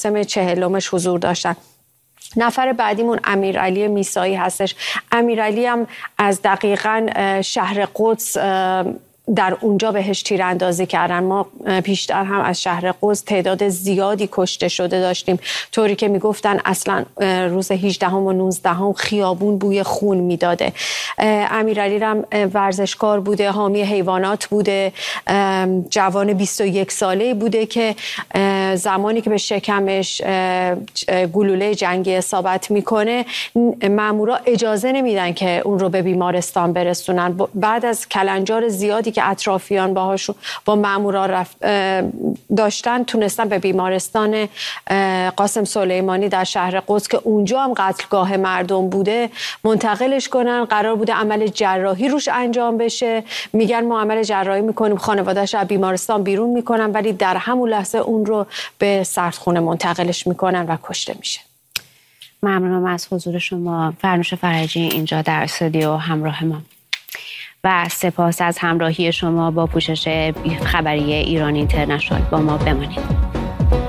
مراسم 40مش حضور داشتن. نفر بعدیمون امیرعلی میسایی هستش. امیرعلی هم از دقیقاً شهر قدس در اونجا بهش تیراندازی کردن. ما پیشتر هم از شهر قدس تعداد زیادی کشته شده داشتیم، طوری که میگفتن اصلا روز 18 و 19 خیابون بوی خون میداده. امیرعلی هم ورزشکار بوده، حامی حیوانات بوده، جوان 21 ساله بوده که زمانی که به شکمش گلوله جنگی اصابت میکنه مامورا اجازه نمیدن که اون رو به بیمارستان برسونن. بعد از کلنجار زیادی که اطرافیان با مامورا داشتن تونستن به بیمارستان قاسم سلیمانی در شهر قدس که اونجا هم قتلگاه مردم بوده منتقلش کنن. قرار بوده عمل جراحی روش انجام بشه، میگن ما عمل جراحی میکنیم، خانواده‌اش از بیمارستان بیرون میکنن، ولی در همون لحظه اون رو به سردخونه منتقلش میکنن و کشته میشه. ممنونم از حضور شما فرنوش فرجی اینجا در استودیو همراه ما و سپاس از همراهی شما با پوشش خبری ایران اینترنشنال. با ما بمانید.